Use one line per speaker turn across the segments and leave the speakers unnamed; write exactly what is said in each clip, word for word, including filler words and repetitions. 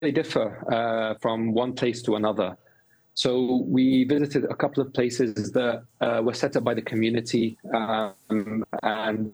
they differ uh, from one place to another. So we visited a couple of places that uh, were set up by the community, um, and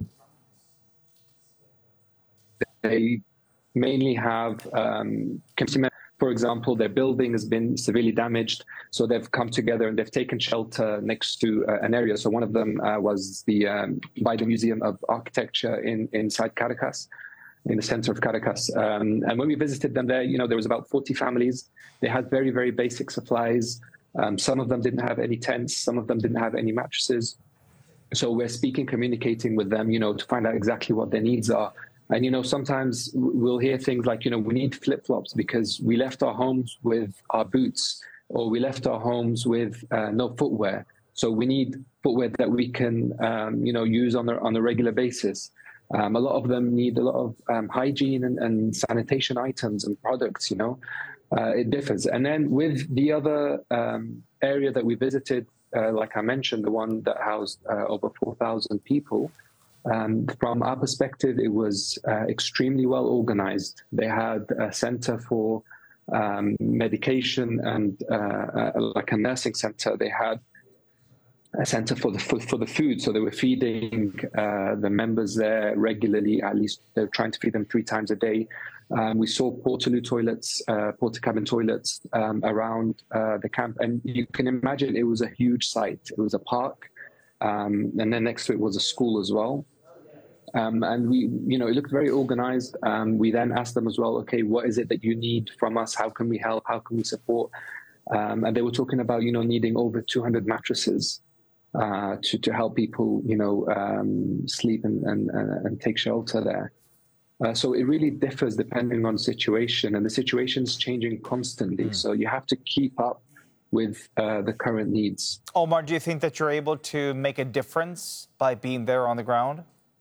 they mainly have um, for example, their building has been severely damaged, so they've come together and they've taken shelter next to uh, an area. So one of them uh, was the um, by the Museum of Architecture in inside Caracas, in the center of Caracas. Um, and when we visited them there, you know, there was about forty families. They had very, very basic supplies. Um, some of them didn't have any tents. Some of them didn't have any mattresses. So we're speaking, communicating with them, you know, to find out exactly what their needs are. And, you know, sometimes we'll hear things like, you know, we need flip-flops because we left our homes with our boots, or we left our homes with uh, no footwear. So we need footwear that we can, um, you know, use on a, on a regular basis. Um, a lot of them need a lot of um, hygiene and, and sanitation items and products, you know. Uh, it differs. And then with the other um, area that we visited, uh, like I mentioned, the one that housed uh, over four thousand people, Um, from our perspective, it was uh, extremely well organized. They had a center for um, medication and uh, uh, like a nursing center. They had a center for the for, for the food, so they were feeding uh, the members there regularly. At least they were trying to feed them three times a day. Um, we saw portaloo toilets, uh, porta cabin toilets um, around uh, the camp, and you can imagine it was a huge site. It was a park, um, and then next to it was a school as well. Um, and we, you know, it looked very organized. Um, we then asked them as well, okay, what is it that you need from us? How can we help? How can we support? Um, and they were talking about, you know, needing over two hundred mattresses uh, to, to help people, you know, um, sleep and, and, and take shelter there. Uh, so it really differs depending on the situation, and the situation is changing constantly. Mm. So you have to keep up with uh, the current needs.
Omar, do you think that you're able to make a difference by being there on the ground?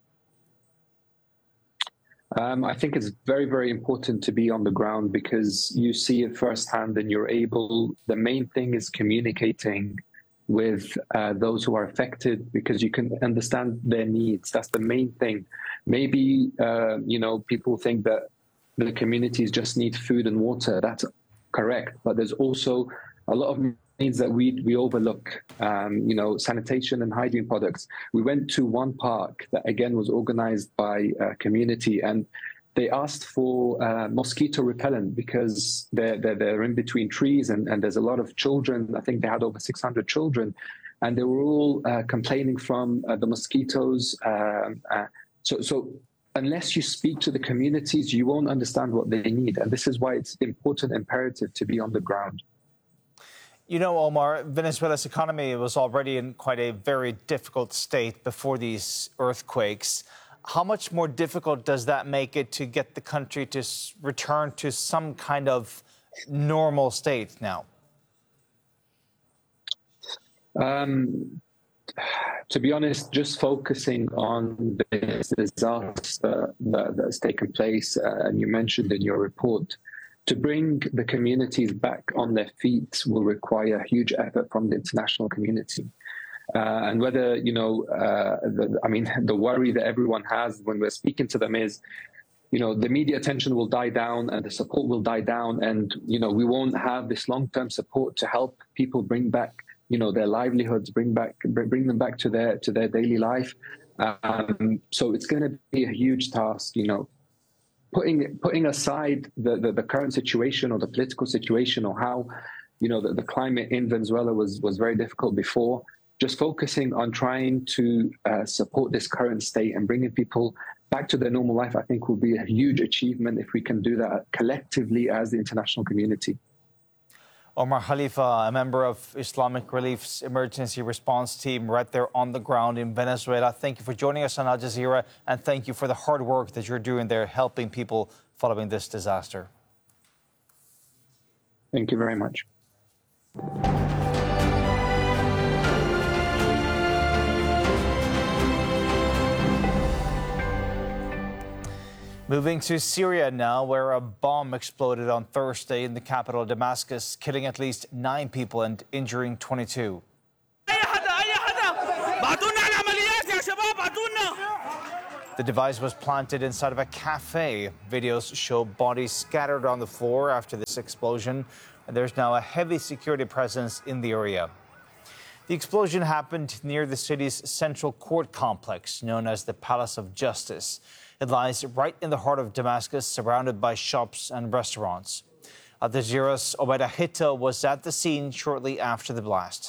Um, I think it's very, very important to be on the ground because you see it firsthand and you're able, the main thing is communicating with uh, those who are affected because you can understand their needs. That's the main thing. Maybe, uh, you know, people think that the communities just need food and water. That's correct. But there's also a lot of needs that we we overlook, um, you know, sanitation and hygiene products. We went to one park that, again, was organized by a community, and they asked for uh, mosquito repellent because they're, they're, they're in between trees, and, and there's a lot of children. I think they had over six hundred children, and they were all uh, complaining from uh, the mosquitoes. Um, uh, so, so unless you speak to the communities, you won't understand what they need. And this is why it's important, imperative to be on the ground.
You know, Omar, Venezuela's economy was already in quite a very difficult state before these earthquakes. How much more difficult does that make it to get the country to return to some kind of normal state now? Um,
to be honest, just focusing on this disaster that, that's taken place, uh, and you mentioned in your report, to bring the communities back on their feet will require huge effort from the international community. Uh, and whether, you know, uh, the, I mean, the worry that everyone has when we're speaking to them is, you know, the media attention will die down and the support will die down. And, you know, we won't have this long-term support to help people bring back, you know, their livelihoods, bring back, bring them back to their, to their daily life. Um, so it's going to be a huge task, you know. Putting putting aside the, the, the current situation or the political situation or how, you know, the, the climate in Venezuela was, was very difficult before, just focusing on trying to uh, support this current state and bringing people back to their normal life, I think will be a huge achievement if we can do that collectively as the international community.
Omar Khalifa, a member of Islamic Relief's emergency response team right there on the ground in Venezuela. Thank you for joining us on Al Jazeera, and thank you for the hard work that you're doing there, helping people following this disaster.
Thank you very much.
Moving to Syria now, where a bomb exploded on Thursday in the capital, Damascus, killing at least nine people and injuring twenty-two. The device was planted inside of a cafe. Videos show bodies scattered on the floor after this explosion, and there's now a heavy security presence in the area. The explosion happened near the city's central court complex, known as the Palace of Justice. It lies right in the heart of Damascus, surrounded by shops and restaurants. Al Jazeera's Obaida Hitta was at the scene shortly after the blast.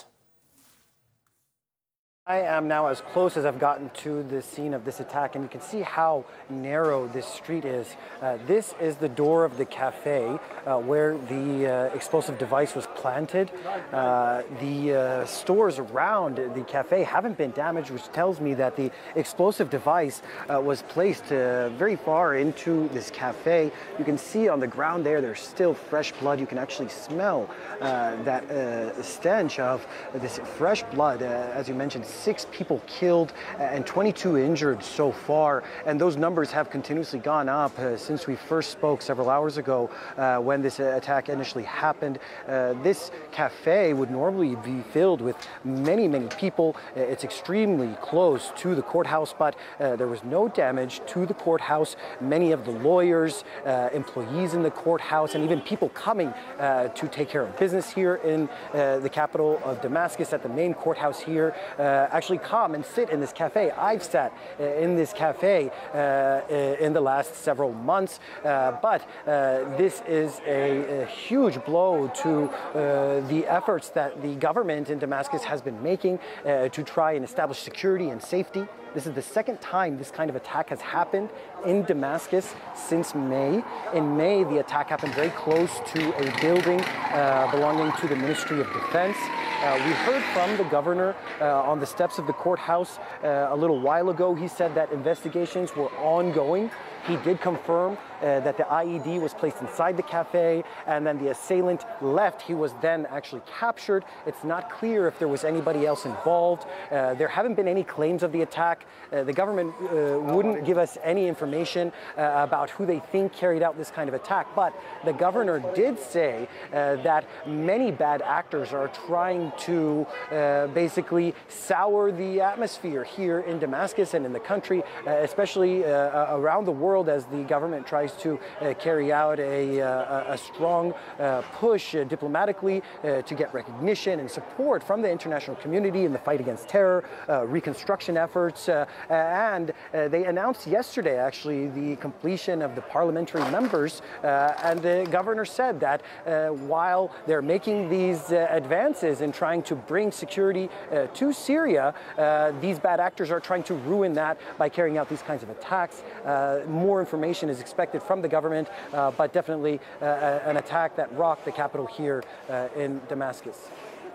I am now as close as I've gotten to the scene of this attack, and you can see how narrow this street is. Uh, this is the door of the cafe uh, where the uh, explosive device was planted. Uh, the uh, stores around the cafe haven't been damaged, which tells me that the explosive device uh, was placed uh, very far into this cafe. You can see on the ground there, there's still fresh blood. You can actually smell uh, that uh, stench of this fresh blood, uh, as you mentioned. Six people killed and twenty-two injured so far, and those numbers have continuously gone up uh, since we first spoke several hours ago uh, when this uh, attack initially happened. Uh, this cafe would normally be filled with many, many people. Uh, it's extremely close to the courthouse, but uh, there was no damage to the courthouse. Many of the lawyers, uh, employees in the courthouse, and even people coming uh, to take care of business here in uh, the capital of Damascus at the main courthouse here uh, actually come and sit in this cafe. I've sat uh, in this cafe uh, in the last several months, uh, but uh, this is a, a huge blow to uh, the efforts that the government in Damascus has been making uh, to try and establish security and safety. This is the second time this kind of attack has happened in Damascus since May. In May, the attack happened very close to a building uh, belonging to the Ministry of Defense. Uh, we heard from the governor uh, on the steps of the courthouse uh, a little while ago. He said that investigations were ongoing. He did confirm uh, that the I E D was placed inside the cafe, and then the assailant left. He was then actually captured. It's not clear if there was anybody else involved. Uh, there haven't been any claims of the attack. Uh, the government uh, wouldn't give us any information uh, about who they think carried out this kind of attack, but the governor did say uh, that many bad actors are trying to uh, basically sour the atmosphere here in Damascus and in the country, uh, especially uh, around the world, as the government tries to uh, carry out a, uh, a strong uh, push uh, diplomatically uh, to get recognition and support from the international community in the fight against terror, uh, reconstruction efforts, uh, and uh, they announced yesterday actually the completion of the parliamentary members, uh, and the governor said that uh, while they're making these uh, advances in trying to bring security uh, to Syria, uh, these bad actors are trying to ruin that by carrying out these kinds of attacks. Uh, more information is expected from the government, uh, but definitely uh, an attack that rocked the capital here uh, in Damascus.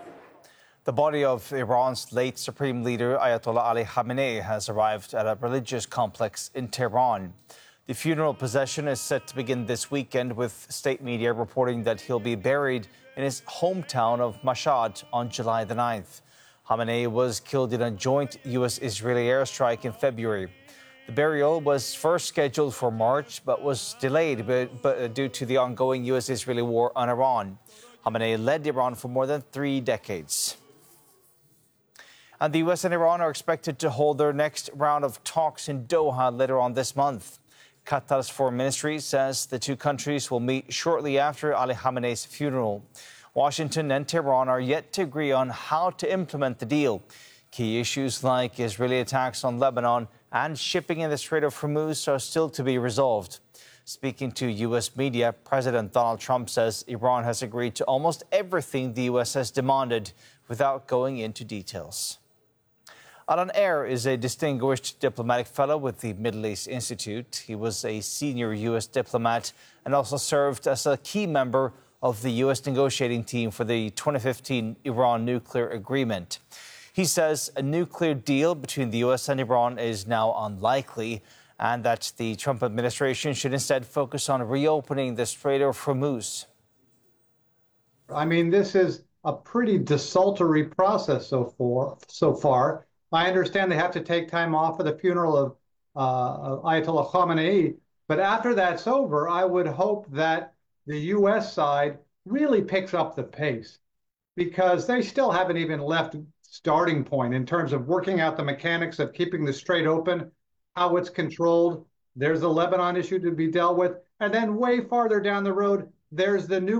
The body of Iran's late Supreme Leader Ayatollah Ali Khamenei has arrived at a religious complex in Tehran. The funeral procession is set to begin this weekend, with state media reporting that he'll be buried in his hometown of Mashhad on July the ninth. Khamenei was killed in a joint U S Israeli airstrike in February. The burial was first scheduled for March, but was delayed but, but due to the ongoing U S Israeli war on Iran. Khamenei led Iran for more than three decades. And the U S and Iran are expected to hold their next round of talks in Doha later on this month. Qatar's foreign ministry says the two countries will meet shortly after Ali Khamenei's funeral. Washington and Tehran are yet to agree on how to implement the deal. Key issues like Israeli attacks on Lebanon and shipping in the Strait of Hormuz are still to be resolved. Speaking to U S media, President Donald Trump says Iran has agreed to almost everything the U S has demanded without going into details. Alan Eyre is a distinguished diplomatic fellow with the Middle East Institute. He was a senior U S diplomat and also served as a key member of the U S negotiating team for the twenty fifteen Iran nuclear agreement. He says a nuclear deal between the U S and Iran is now unlikely, and that the Trump administration should instead focus on reopening the Strait of Hormuz.
I mean, this is a pretty desultory process so far. So far. I understand they have to take time off for the funeral of, uh, of Ayatollah Khamenei, but after that's over, I would hope that the U S side really picks up the pace, because they still haven't even left starting point in terms of working out the mechanics of keeping the strait open. how it's controlled. There's the Lebanon issue to be dealt with. And then way farther down the road, there's the new